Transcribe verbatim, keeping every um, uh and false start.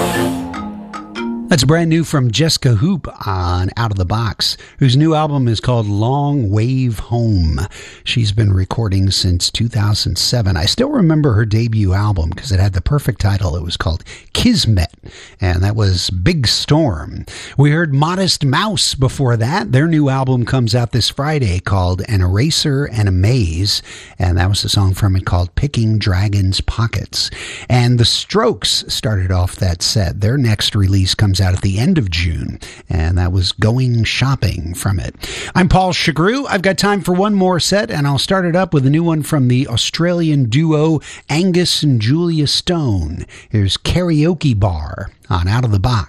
That's brand new from Jessica Hoop on Out of the Box, whose new album is called Long Wave Home. She's been recording since two thousand seven. I still remember her debut album because it had the perfect title. It was called Kismet, and that was Big Storm. We heard Modest Mouse before that. Their new album comes out this Friday called An Eraser and a Maze, and that was a song from it called Picking Dragon's Pockets. And The Strokes started off that set. Their next release comes out at the end of June, and that was Going Shopping from it. I'm Paul Chagru. I've got time for one more set, and I'll start it up with a new one from the Australian duo Angus and Julia Stone. Here's Karaoke Bar on Out of the Box.